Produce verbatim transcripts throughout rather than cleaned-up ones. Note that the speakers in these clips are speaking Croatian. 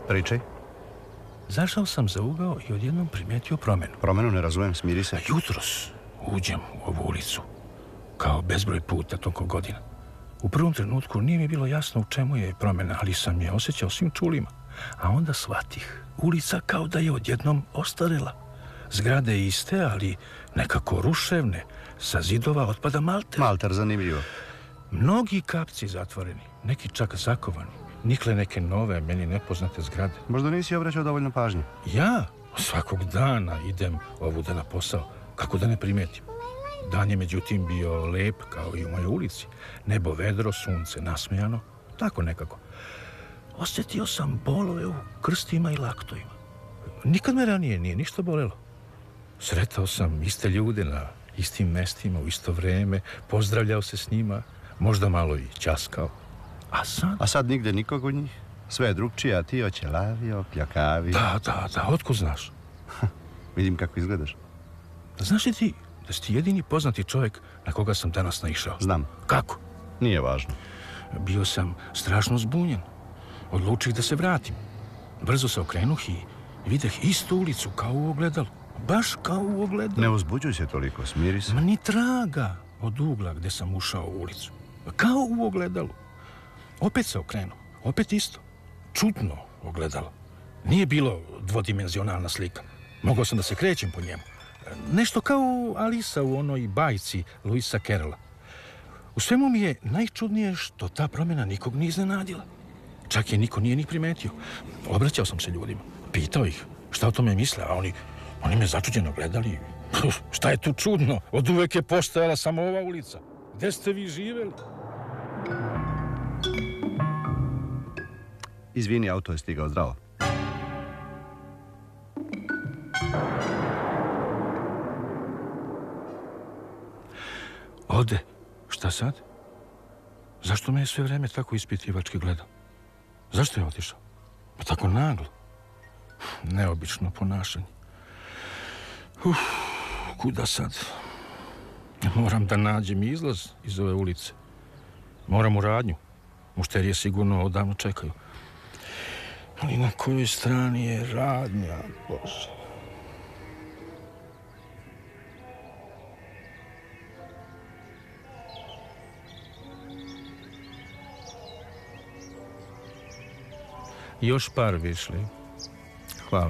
Pričaj. Zašao sam za ugao i odjednom primetio promenu. Promenu ne razumem, smiri se. Jutros uđem u ovu ulicu, kao bezbroj puta toliko godina. U prvom trenutku nije mi bilo jasno u čemu je promjena, ali sam je osjećao svim čulima. A onda shvatih, ulica kao da je odjednom ostarela. Zgrade iste, ali nekako ruševne, sa zidova otpada malter. Malter, zanimljivo. Mnogi kapci zatvoreni, neki čak zakovani. Nikle neke nove, meni nepoznate zgrade. Možda nisi obraćao dovoljno pažnje? Ja svakog dana idem ovuda na posao, kako da ne primetim. Dan je međutim bio lep kao i u mojoj ulici. Nebo vedro, sunce nasmejano, tako nekako. Osjetio sam bolove u krstima i laktovima. Nikad me ranije nije ništa bolelo. Sretao sam iste ljude na istim mestima u isto vreme, pozdravljao se s njima, možda malo i ćaskao. A sad? A sad nigde nikog od njih? Sve je drugčije, a ti oćelavio, kljakavi. Da, da, da, otkud znaš? Vidim kako izgledaš. Znaš li ti da si ti jedini poznati čovjek na koga sam danas naišao? Znam. Kako? Nije važno. Bio sam strašno zbunjen. Odlučih da se vratim. Brzo se okrenuh i videh istu ulicu kao u ogledalu. Baš kao u ogledalu. Ne uzbuđuj se toliko, smiri se. Ma ni traga od ugla gde sam ušao u ulicu. Kao u ogledalu. Opet se okrenuo. Opet isto. Čudno ogledalo. Nije bilo dvodimenzionalna slika. Mogao sam da se krećem po njemu. Nešto kao Alisa u onoj bajci Luisa Carrolla. U svemu mi je najčudnije što ta promjena nikog nije iznenadila. Čak je niko nije ni primetio. Obraćao sam se ljudima. Pitao ih šta o tome misle, a oni, oni me začuđeno gledali. Uf, šta je tu čudno? Od uvek je postojala samo ova ulica. Gde ste vi živeli? Izvini, auto je stigao, zdravo. Ode. Šta sad? Zašto me je sve vreme tako ispitivački gledao? Zašto je otišao? Pa tako naglo. Neobično ponašanje. Uf, kuda sad? Moram da nađem izlaz iz ove ulice. Moram u radnju. Mušterije sigurno odavno čekaju. Ali na kojoj strani je radnja, Bože? Još par višli. Hvala.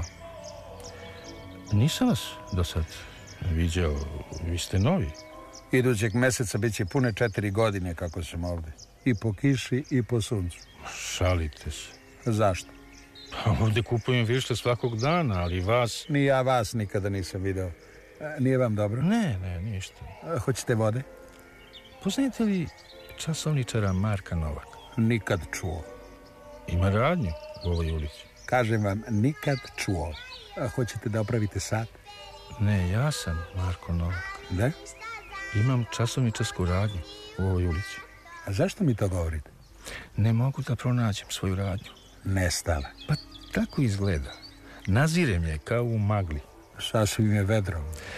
Nisam vas do sad viđao. Vi ste novi. Idućeg meseca bit će pune četiri godine kako sam ovde. I po kiši i po suncu. Šalite se. Zašto? Pa ovde kupujem višle svakog dana, ali vas... Ni ja vas nikada nisam video. Nije vam dobro? Ne, ne, ništa. Hoćete vode? Poznajete li časovničara Marka Novaka? Nikad čuo. Ima radnju u ovoj ulici. Kažem vam, nikad čuo. Hoćete da opravite sat? Ne, ja sam Marko Novak. Da? Imam časovničarsku radnju u ovoj ulici. A zašto mi to govorite? Ne mogu da pronađem svoju radnju. Nestala. Pa tako izgleda. Nazirem je kao u magli. Sasvim je vedro.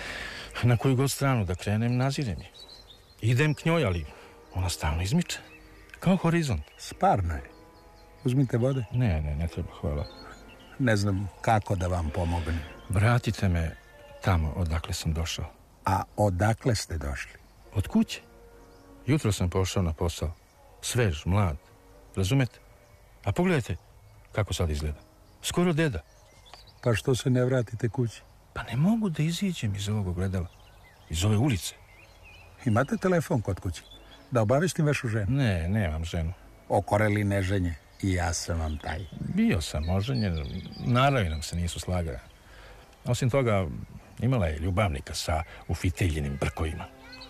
Na koju god stranu da krenem, nazirem je. Idem k njoj, ali ona stalno izmiče. Kao horizont. Sparna je. Uzmite vode? Ne, ne, ne treba, hvala. Ne znam kako da vam pomognem. Vratite me tamo odakle sam došao. A odakle ste došli? Od kuće. Jutro sam pošao na posao. Svež, mlad. Razumete? A pogledajte kako sad izgleda. Skoro deda. Pa što se ne vratite kući? Pa ne mogu da iziđem iz ovog ogledala. Iz ove ulice. Imate telefon kod kući? Da obavistim vašu ženu? Ne, nemam ženu. Okoreli neženje. I ja sam vam taj. Bio sam oženjen. Naravi nam se nisu slagale. Osim toga, imala je ljubavnika sa ufiteljenim brkovima.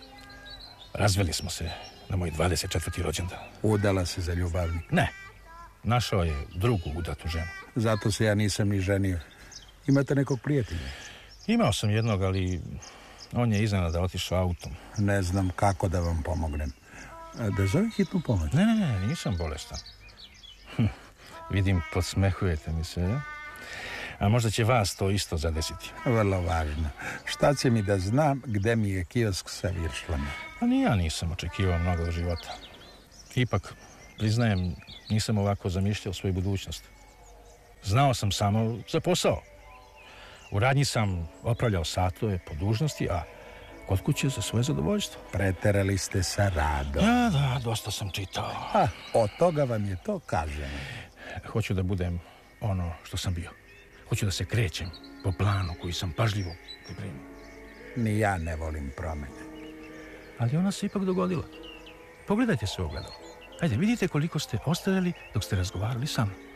Razveli smo se na moj dvadeset četvrti rođendan. Udala se za ljubavnik? Ne. Našao je drugu udatu ženu. Zato se ja nisam ni ženio. Imate nekog prijatelja? Imao sam jednog, ali on je iznenada otišao autom. Ne znam kako da vam pomognem. Da zovem hitnu pomoć? Ne, ne, ne, nisam bolestan. Hm, vidim, podsmehujete mi se, ja? A možda će vas to isto zadesiti. Vrlo važno. Šta će mi da znam gde mi je kiosk sa viršlama? Pa ni ja nisam očekivao mnogo od života. Ipak, priznajem, nisam ovako zamišljao svoju budućnost. Znao sam samo za posao. U radnji sam opravljao satove po dužnosti, a kod kuće za svoje zadovoljstvo. Preterali ste sa radom. Ja, da, dosta sam čitao. A, od toga vam je to kaženo. Hoću da budem ono što sam bio. Hoću da se krećem po planu koji sam pažljivo pripremio. Ni ja ne volim promene. Ali ona se ipak dogodila. Pogledajte se u ogledalo. Ajde, vidite koliko ste ostajali dok ste razgovarali sa mnom.